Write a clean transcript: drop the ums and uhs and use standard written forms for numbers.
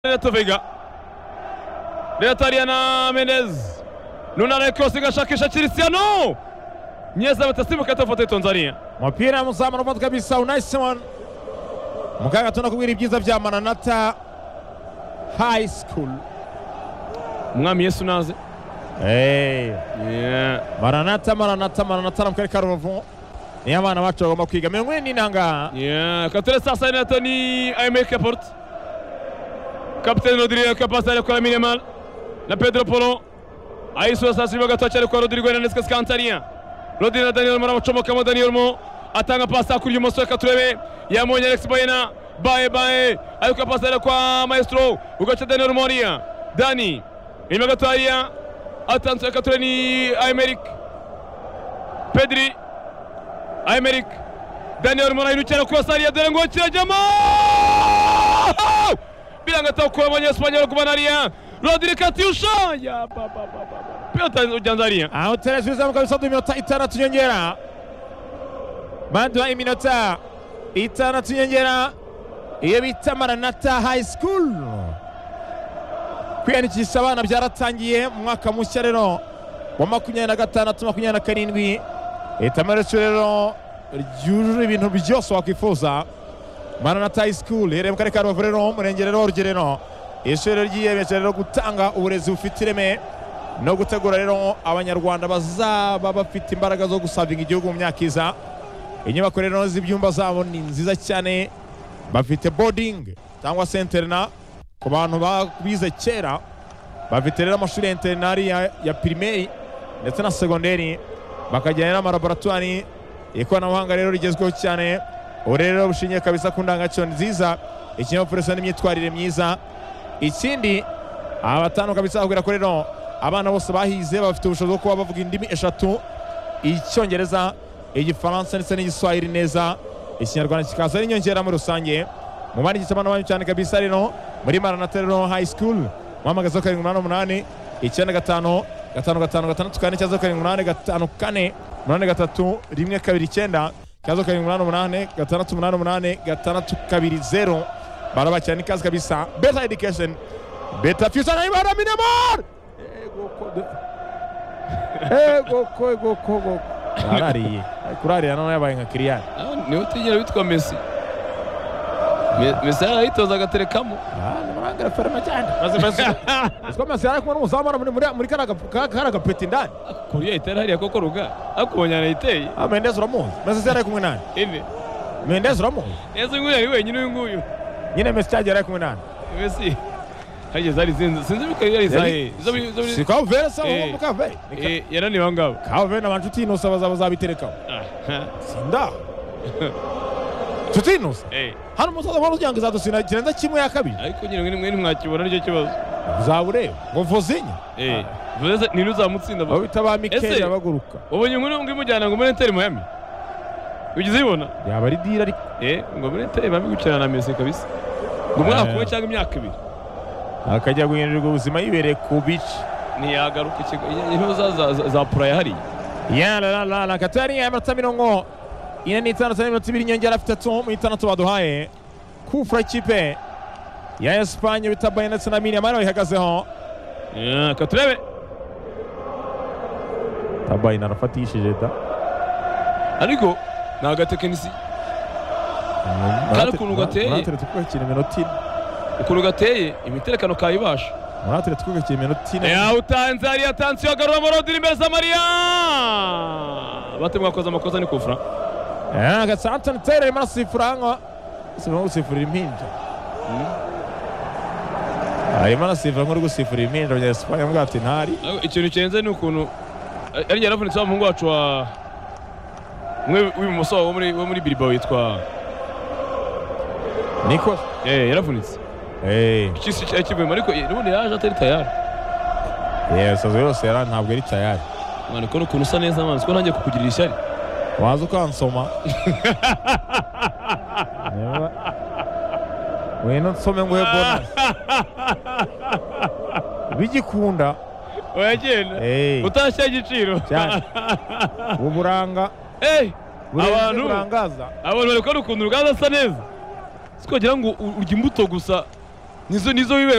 Renato Veiga, Renato Ariana Menez, Nunana cross igashakisha Cristiano, Nyeza batasimu katafata Tanzania. Mupira muzamano ufata kabisa Unaisimon. Muganga tunakubwira ibyiza bya Maranatha High School. Mwami Yesu naze. Maranatha mu karere ka Rubavu. Ni abana bacu bagomba kwiga mengwe n'intanga. Katore sasa Renato ni Aymeric Laporte. Capitaine Rodrigo capacité kwa Minimal na Pedro Polo aisura sasa bibaga twacare kwa Rodrigo Hernandez Cascantaria Rodrigo na Daniel Mara bacomoka mu Daniel Mo atanga pasa kuri yumoso katurebe yamonye Alex Bayena bae ayuka pasa kwa Maestro ugacha Daniel Moria Dani imaga twaria atanze kature ni Aymeric Pedri Aymeric Daniel Mora iruchera kwa Saria dore ngo kirajama Bilanga tokwa abanyespanyol kubanaria Rodrigo Katiusha ya baba Piota ujanzaria aho terezwiza mu kabisa iminota 6 nyongera bando iminota 6 nyongera iyo bita Maranatha High School kwiyandikisha abana byaratangiye mu mwaka mushya rero wa 2026-2027 itamaretse rero ryujuje ibintu byose wakwifuza Maranatha High School ere mu karere ka Rubavu rero murenge rero Rugerero ishuri ryiyemeje rero gutanga uburezi bufite ireme no gutegura rero abanyarwanda bazaba bafite imbaraga zo gusavinga igihugu mu myaka iza. Inyubako rero z'ibyumba zabo ni nziza cyane, bafite boarding cyangwa centerna ku bantu bize kera, bafite rero amashuri internari ya primaire ndetse na secondaire, bakajyana n'amalaboratoire ikoranabuhanga rero rigezweho cyane. Urero bushingiye kabisa ku ndangagaciro nziza, ikinyabupfura n'imyitwarire myiza. Ikindi abatanu kabisa kugira ko rero abana bose bahize bafite ubushobozi bwo kuba bavuga indimi eshatu: Icyongereza, Igifaransa ndetse n'Igiswahili neza. Ikinyarwanda kikaza ari inyongera muri rusange. Mu bandi gisabana banyu cyane kabisa rero muri Maranatha High School. Mwamagaza 788 95 55 tukane cyazo 788 853 129 cyazo 788 688 620 baraba cyane kazi kabisa. Better education, better future na Imara Minemar. Go. Arari. Kurari none yabaye nka Kylian. Ni utigera bitwa Messi. Messi aritoza gaterekamo. Namurangara ferma cyane. Maze Messi arakumwe n'umuzamara muri karaga peti ndani. Kuriya itera koko ruga. Akubonyana iteye. Mendes uramuzi. Messi ari kumwe nani? Ine. Mendes uramuzi. Yesu nguyu ari wenyine nguyu. Nyine Messi cyagera kumwe nani? Messi. Haje zari sinzi bikari yari zahe. Si kwa vera sawa mu kave. Yarani bangabo. Kave n'abantu no saba zabiterekaho. Sinda. Tutinos. Hano musaza wari ujangiza dusina kirenza kimwe ya kabiri. Ariko nyine mwe mwakibona nicyo kibazo. Uzabure ngo Vozinya. Voze ni nuzamutsinda bo bitaba Mikel abaguruka. Ubonye nkuru ngimujyana ngo muri Inter Miami. Ugize ibona? Yaba ari dira ariko. Ngo muri Inter Miami gukina na Messi kabisa. Ngo mwaka kumwe cyangwa imyaka ibiri. Akajya guhindurirwa ubuzima yibereye ku bici. Ni yagaruka ikigo. Intu za Pura hari. Ya la Katari ya Marta Mirongo. Ine ni 5 minota 2 nyongera afite 3 mu 6 baduhaye. Kufra kipe ya Espanye bitabaye ndetse na Minimal ihagazeho. Katurebe. Tabaye narafatishije da. Ariko naga tekinisi. Kandi ukuntu gateye. Natire tukakira iminota 4. Ukuntu gateye imiterekano kayibasha. Natire tukakira iminota 4. Ya utanzari atansiyo garura Rodrigo imbere za Maria. Batemwa koza amakosa ni kufra. Gatsantana tere marasifuranga. Simo gusifurira impinja. Arimo arasifura nk'uri gusifurira impinja bya Espanye mbwa ati ntari. Ikintu cyenze ni ukuntu ari yaravunitse wa muhungu wacu wa mwe w'ibumoso wo muri Bilbao yitwa Nico. Yaravunitse. Ikisi cyakivuyemo ariko nubundi yaje atari tayari. Yes, yose yara ntabwo ari tayari. Mwana ko ukuntu usa neza mwana ko nanjye kukugirira ishyari. Waza ukansoma. Weno nsome nguhe bonus. Bigikunda. Oyagenda. Utashya igiciro. Cyane. Uburanga. Abantu burangaza. Abantu bari ko ukuntu rugaza asa neza. Siko gira ngo urya imbuto gusa nizo wiwe